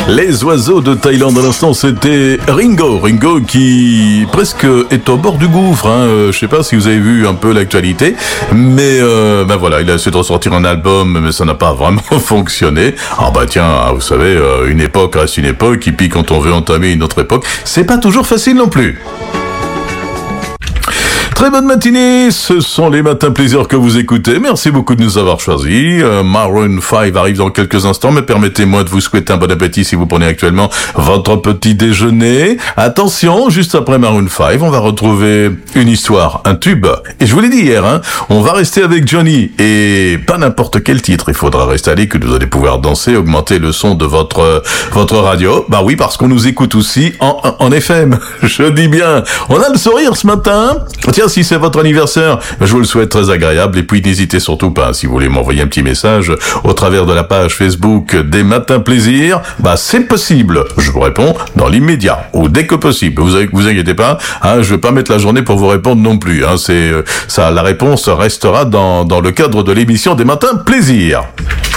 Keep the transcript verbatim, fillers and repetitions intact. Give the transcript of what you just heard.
Les oiseaux de Thaïlande. À l'instant, c'était Ringo. Ringo qui presque est au bord du gouffre. Hein. Euh, je sais pas si vous avez vu un peu l'actualité, mais euh, ben voilà, il a essayé de ressortir un album, mais ça n'a pas vraiment fonctionné. Ah bah tiens, vous savez, euh, une époque reste une époque, et puis quand on veut entamer une autre époque, c'est pas toujours facile non plus. Très bonne matinée, ce sont les matins plaisir que vous écoutez. Merci beaucoup de nous avoir choisis. Euh, Maroon cinq arrive dans quelques instants, mais permettez-moi de vous souhaiter un bon appétit si vous prenez actuellement votre petit déjeuner. Attention, juste après Maroon cinq, on va retrouver une histoire, un tube. Et je vous l'ai dit hier, hein, on va rester avec Johnny. Et pas n'importe quel titre, il faudra rester à l'écoute, vous allez pouvoir danser, augmenter le son de votre votre radio. Bah oui, parce qu'on nous écoute aussi en, en F M. Je dis bien, on a le sourire ce matin. Tiens, si c'est votre anniversaire, je vous le souhaite très agréable. Et puis n'hésitez surtout pas, si vous voulez m'envoyer un petit message au travers de la page Facebook des Matins Plaisir, bah c'est possible. Je vous réponds dans l'immédiat ou dès que possible. Vous vous inquiétez pas, hein, je vais pas mettre la journée pour vous répondre non plus. Hein, c'est ça, la réponse restera dans dans le cadre de l'émission des Matins Plaisir.